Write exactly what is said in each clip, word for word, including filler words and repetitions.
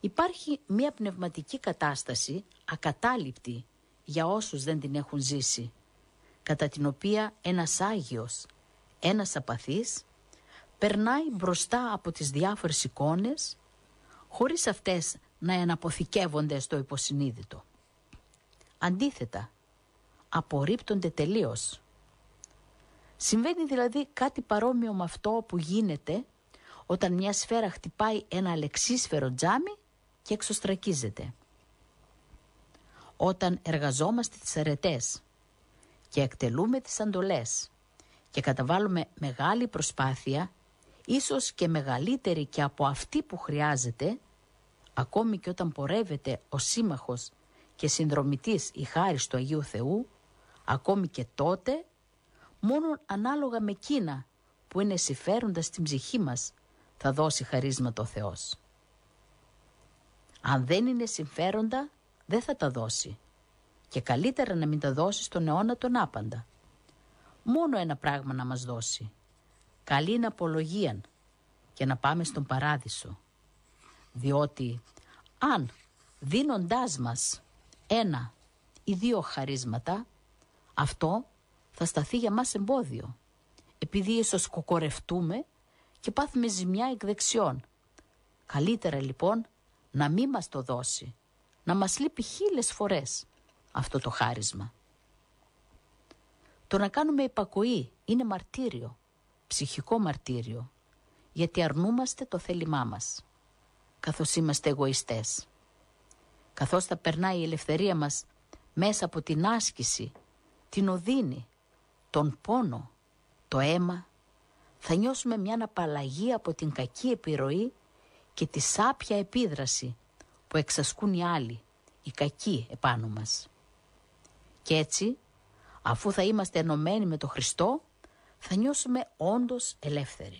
Υπάρχει μια πνευματική κατάσταση ακατάληπτη για όσους δεν την έχουν ζήσει, κατά την οποία ένας Άγιος, ένας απαθής, περνάει μπροστά από τις διάφορες εικόνες, χωρίς αυτές να εναποθηκεύονται στο υποσυνείδητο. Αντίθετα, απορρίπτονται τελείως. Συμβαίνει δηλαδή κάτι παρόμοιο με αυτό που γίνεται όταν μια σφαίρα χτυπάει ένα αλεξίσφαιρο τζάμι και εξωστρακίζεται. Όταν εργαζόμαστε τις αρετές και εκτελούμε τις αντολές και καταβάλουμε μεγάλη προσπάθεια, ίσως και μεγαλύτερη και από αυτή που χρειάζεται, ακόμη και όταν πορεύεται ο σύμμαχος και συνδρομητής η χάρις του Αγίου Θεού, ακόμη και τότε, μόνο ανάλογα με εκείνα που είναι συμφέροντα στην ψυχή μας, θα δώσει χαρίσματα ο Θεός. Αν δεν είναι συμφέροντα, δεν θα τα δώσει. Και καλύτερα να μην τα δώσει στον αιώνα τον άπαντα. Μόνο ένα πράγμα να μας δώσει. Καλήν απολογίαν και να πάμε στον παράδεισο. Διότι αν δίνοντάς μας ένα ή δύο χαρίσματα, αυτό θα σταθεί για μας εμπόδιο. Επειδή ίσως κοκορευτούμε και πάθουμε ζημιά εκ δεξιών. Καλύτερα λοιπόν να μην μας το δώσει. Να μας λείπει χίλιες φορές αυτό το χάρισμα. Το να κάνουμε υπακοή είναι μαρτύριο, ψυχικό μαρτύριο, γιατί αρνούμαστε το θέλημά μας, καθώς είμαστε εγωιστές. Καθώς θα περνάει η ελευθερία μας μέσα από την άσκηση, την οδύνη, τον πόνο, το αίμα, θα νιώσουμε μια απαλλαγή από την κακή επιρροή και τη σάπια επίδραση που εξασκούν οι άλλοι, οι κακοί επάνω μας. Και έτσι, αφού θα είμαστε ενωμένοι με τον Χριστό, θα νιώσουμε όντως ελεύθεροι.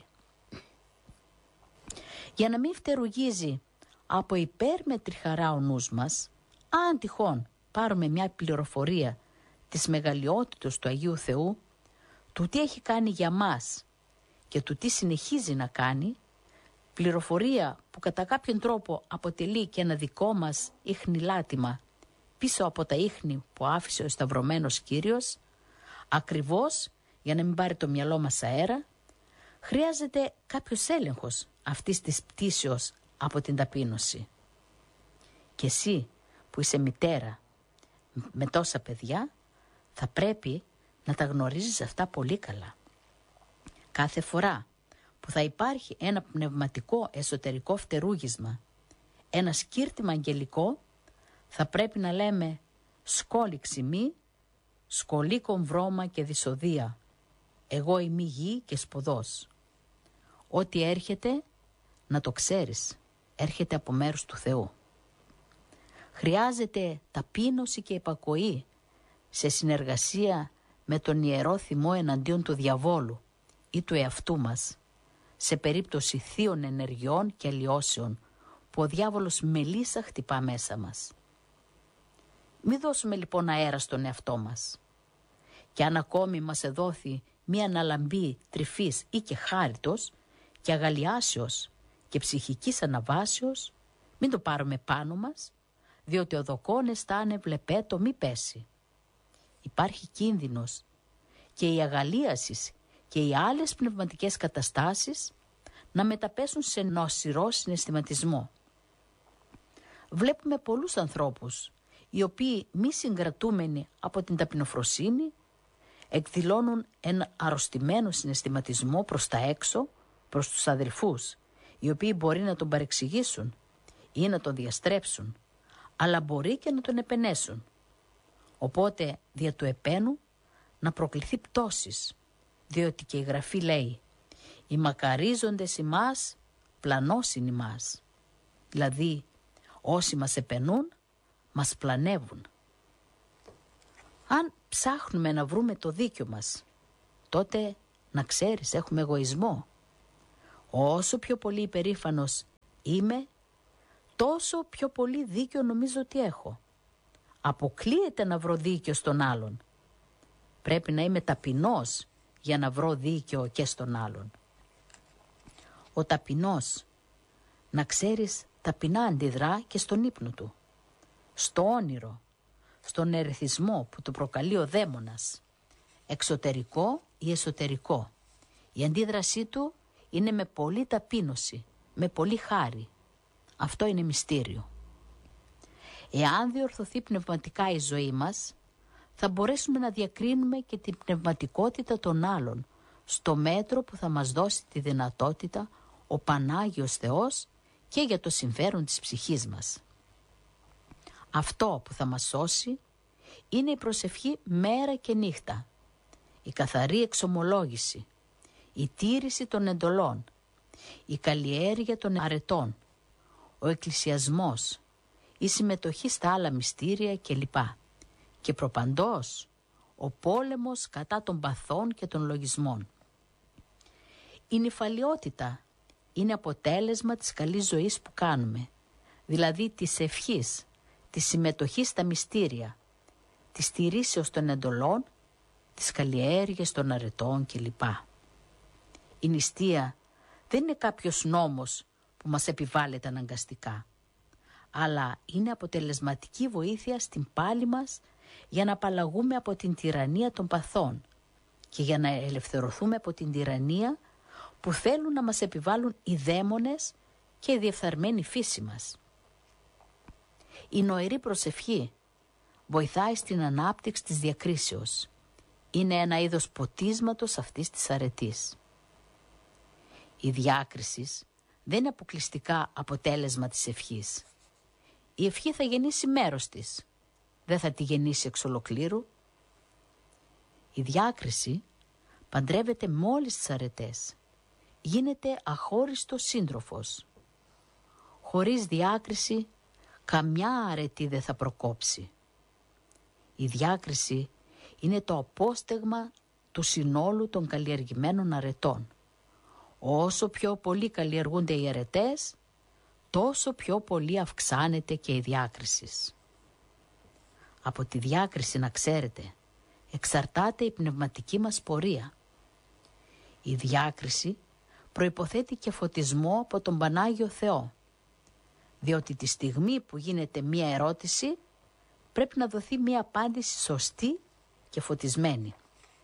Για να μην φτερουγίζει από υπέρμετρη χαρά ο νους μας, αν τυχόν πάρουμε μια πληροφορία της μεγαλειότητος του Αγίου Θεού, του τι έχει κάνει για μας και του τι συνεχίζει να κάνει, πληροφορία που κατά κάποιον τρόπο αποτελεί και ένα δικό μας ιχνηλάτημα πίσω από τα ίχνη που άφησε ο Σταυρωμένος Κύριος, ακριβώς για να μην πάρει το μυαλό μας αέρα, χρειάζεται κάποιος έλεγχος αυτής της πτήσεως από την ταπείνωση. Και εσύ που είσαι μητέρα με τόσα παιδιά, θα πρέπει να τα γνωρίζεις αυτά πολύ καλά. Κάθε φορά που θα υπάρχει ένα πνευματικό εσωτερικό φτερούγισμα, ένα σκύρτημα αγγελικό, θα πρέπει να λέμε «σκόλιξη μη, σκολίκον βρώμα και δυσοδεία, εγώ είμαι γη και σποδός». Ό,τι έρχεται, να το ξέρεις, έρχεται από μέρους του Θεού. Χρειάζεται ταπείνωση και υπακοή σε συνεργασία με τον ιερό θυμό εναντίον του διαβόλου ή του εαυτού μας, σε περίπτωση θείων ενεργειών και αλλοιώσεων που ο διάβολος με λύσα χτυπά μέσα μας. Μη δώσουμε λοιπόν αέρα στον εαυτό μας. Και αν ακόμη μας εδόθη μία αναλαμπή τρυφής ή και χάριτος και αγαλιάσεως και ψυχικής αναβάσεως, μην το πάρουμε πάνω μας, διότι ο δοκόν αισθάνε βλεπέτο μη πέσει. Υπάρχει κίνδυνος και η αγαλίαση και οι άλλες πνευματικές καταστάσεις να μεταπέσουν σε νοσηρό συναισθηματισμό. Βλέπουμε πολλούς ανθρώπους οι οποίοι μη συγκρατούμενοι από την ταπεινοφροσύνη εκδηλώνουν ένα αρρωστημένο συναισθηματισμό προς τα έξω, προς τους αδελφούς, οι οποίοι μπορεί να τον παρεξηγήσουν ή να τον διαστρέψουν, αλλά μπορεί και να τον επενέσουν. Οπότε δια του επένου να προκληθεί πτώσης, διότι και η Γραφή λέει «Οι μακαρίζοντες ημάς, πλανός είναι ημάς». Δηλαδή όσοι μας επενούν, μας πλανεύουν. Αν ψάχνουμε να βρούμε το δίκιο μας, τότε να ξέρεις έχουμε εγωισμό. Όσο πιο πολύ υπερήφανος είμαι, τόσο πιο πολύ δίκιο νομίζω ότι έχω. Αποκλείεται να βρω δίκιο στον άλλον. Πρέπει να είμαι ταπεινός για να βρω δίκιο και στον άλλον. Ο ταπεινός, να ξέρεις, ταπεινά αντιδρά και στον ύπνο του, στο όνειρο, στον ερεθισμό που του προκαλεί ο δαίμονας, εξωτερικό ή εσωτερικό. Η αντίδρασή του είναι με πολλή ταπείνωση, με πολύ χάρη. Αυτό είναι μυστήριο. Εάν διορθωθεί πνευματικά η ζωή μας, θα μπορέσουμε να διακρίνουμε και την πνευματικότητα των άλλων, στο μέτρο που θα μας δώσει τη δυνατότητα ο Πανάγιος Θεός και για το συμφέρον της ψυχής μας. Αυτό που θα μας σώσει είναι η προσευχή μέρα και νύχτα, η καθαρή εξομολόγηση, η τήρηση των εντολών, η καλλιέργεια των αρετών, ο εκκλησιασμός, η συμμετοχή στα άλλα μυστήρια κλπ. Και προπαντός ο πόλεμος κατά των παθών και των λογισμών. Η νηφαλιότητα είναι αποτέλεσμα της καλής ζωής που κάνουμε, δηλαδή της ευχής, της συμμετοχής στα μυστήρια, της τηρήσεως των εντολών, της καλλιέργειας των αρετών κλπ. Η νηστεία δεν είναι κάποιος νόμος που μας επιβάλλεται αναγκαστικά, αλλά είναι αποτελεσματική βοήθεια στην πάλη μας για να απαλλαγούμε από την τυραννία των παθών και για να ελευθερωθούμε από την τυραννία που θέλουν να μας επιβάλλουν οι δαίμονες και η διεφθαρμένη φύση μας. Η νοερή προσευχή βοηθάει στην ανάπτυξη της διακρίσεως. Είναι ένα είδος ποτίσματος αυτής της αρετής. Η διάκριση δεν είναι αποκλειστικά αποτέλεσμα της ευχής. Η ευχή θα γεννήσει μέρος της, δεν θα τη γεννήσει εξ ολοκλήρου. Η διάκριση παντρεύεται με όλες τις αρετές. Γίνεται αχώριστος σύντροφος. Χωρίς διάκριση καμιά αρετή δεν θα προκόψει. Η διάκριση είναι το απόστεγμα του συνόλου των καλλιεργημένων αρετών. Όσο πιο πολύ καλλιεργούνται οι αρετές, τόσο πιο πολύ αυξάνεται και η διάκριση. Από τη διάκριση, να ξέρετε, εξαρτάται η πνευματική μας πορεία. Η διάκριση προϋποθέτει και φωτισμό από τον Πανάγιο Θεό, διότι τη στιγμή που γίνεται μία ερώτηση πρέπει να δοθεί μία απάντηση σωστή και φωτισμένη.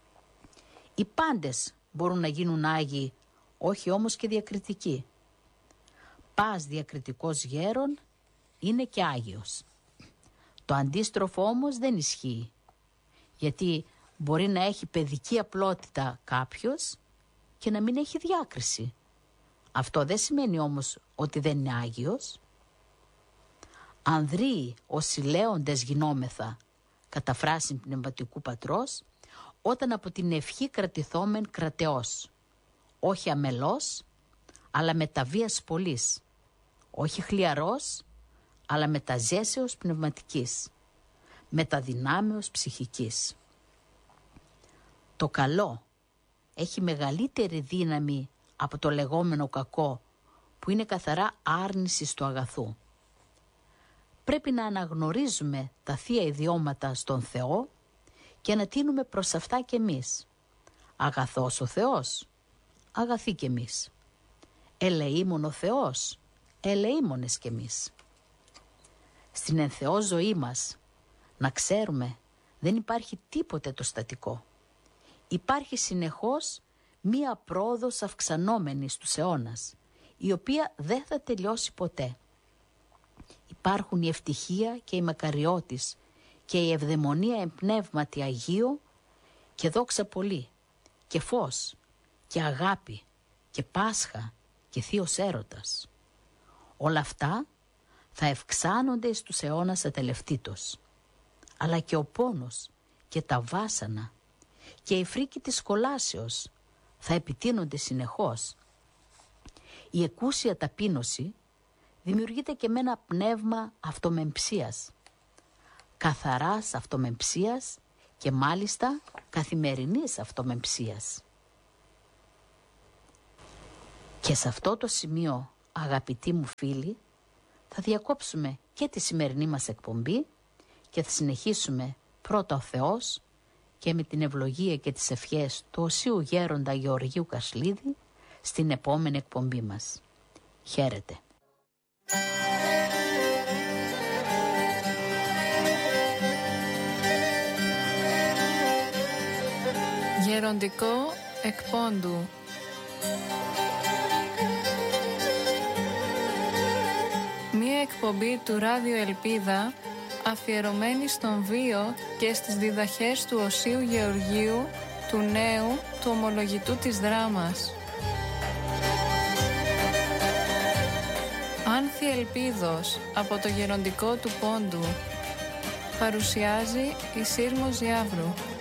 Οι πάντες μπορούν να γίνουν Άγιοι, όχι όμως και διακριτικοί. Πας διακριτικός γέρον είναι και Άγιος. Το αντίστροφο όμως δεν ισχύει, γιατί μπορεί να έχει παιδική απλότητα κάποιος και να μην έχει διάκριση. Αυτό δεν σημαίνει όμως ότι δεν είναι Άγιος. Ανδρείοι ως συλλέοντες γινόμεθα, κατά φράση πνευματικού πατρός, όταν από την ευχή κρατηθόμεν κρατεός, όχι αμελός, αλλά με τα βίας πολλής, όχι χλιαρός, αλλά με τα ζέσεως πνευματικής, με τα δυνάμεως ψυχικής. Το καλό έχει μεγαλύτερη δύναμη από το λεγόμενο κακό, που είναι καθαρά άρνηση του αγαθού. Πρέπει να αναγνωρίζουμε τα θεία ιδιώματα στον Θεό και να τίνουμε προς αυτά κι εμείς. Αγαθός ο Θεός, αγαθοί κι εμείς. Ελεήμων ο Θεός, ελεήμονες κι εμείς. Στην εν Θεό ζωή μας, να ξέρουμε, δεν υπάρχει τίποτε το στατικό. Υπάρχει συνεχώς μία πρόοδος αυξανόμενη στους αιώνας, η οποία δεν θα τελειώσει ποτέ. Υπάρχουν η ευτυχία και η μακαριότης και η ευδαιμονία εμπνεύματι Αγίου και δόξα πολύ και φως και αγάπη και Πάσχα και Θείος Έρωτας. Όλα αυτά θα ευξάνονται στους αιώνας ατελευτήτως. Αλλά και ο πόνος και τα βάσανα και η φρίκη της κολάσεως θα επιτείνονται συνεχώς. Η εκούσια ταπείνωση δημιουργείται και με ένα πνεύμα αυτομεμψίας, καθαράς αυτομεμψίας και μάλιστα καθημερινής αυτομεμψίας. Και σε αυτό το σημείο, αγαπητοί μου φίλοι, θα διακόψουμε και τη σημερινή μας εκπομπή και θα συνεχίσουμε πρώτα ο Θεός και με την ευλογία και τις ευχές του Οσίου Γέροντα Γεωργίου Κασλίδη στην επόμενη εκπομπή μας. Χαίρετε. Γεροντικό εκ Πόντου. Μία εκπομπή του Ράδιο Ελπίδα αφιερωμένη στον βίο και στις διδαχές του Οσίου Γεωργίου, του νέου, του ομολογητού της δράμας. Άνθη Ελπίδος από το Γεροντικό του Πόντου. Παρουσιάζει η Σύρμος Διάβρου.